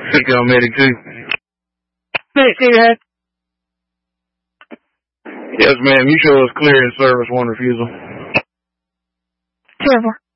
Eco Medic 2. Medic 2, head. Yes, ma'am. You show us clear in service, one refusal. 2-4.